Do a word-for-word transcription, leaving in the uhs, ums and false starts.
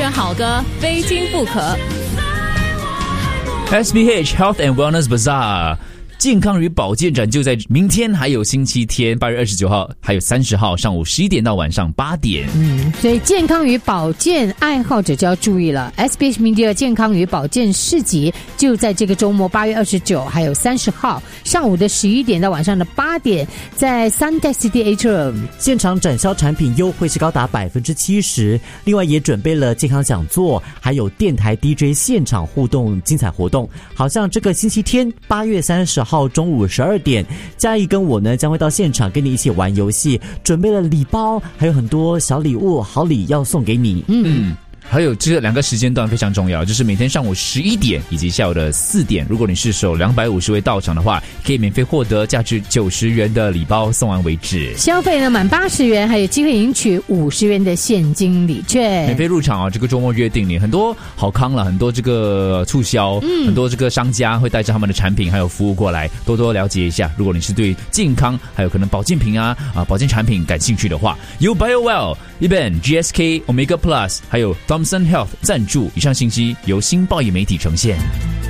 选好歌，非听不可。 S B H Health and Wellness Bazaar。健康与保健展就在明天，还有星期天八月二十九号，还有三十号上午十一点到晚上八点。 嗯，所以健康与保健爱好者就要注意了。S B H Media 健康与保健市集就在这个周末八月二十九还有三十号上午的十一点到晚上的八点，在 Suntec City Atrium 现场展销产品优惠是高达百分之七十，另外也准备了健康讲座，还有电台 D J 现场互动精彩活动。好像这个星期天八月三十号中午十二点，嘉义跟我呢将会到现场跟你一起玩游戏，准备了礼包，还有很多小礼物好礼要送给你。 嗯，还有这两个时间段非常重要，就是每天上午十一点以及下午的四点，如果你是首两百五十位到场的话，可以免费获得价值九十元的礼包，送完为止。 消费呢满八十元还有机会赢取五十元的现金礼券， 免费入场啊！这个周末约定你很多好康了，很多这个促销、嗯、很多这个商家会带着他们的产品还有服务过来，多多了解一下。如果你是对健康还有可能保健品啊啊保健产品感兴趣的话，由 BioWell、Iben、G S K、Omega Plus 还有Thomson Health 赞助。以上信息由新报业媒体呈现。